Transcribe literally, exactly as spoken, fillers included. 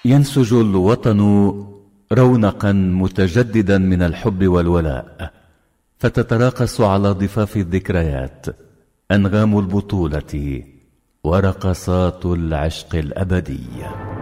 ينسج الوطن رونقا متجددا من الحب والولاء، فتتراقص على ضفاف الذكريات أنغام البطولة ورقصات العشق الأبدي.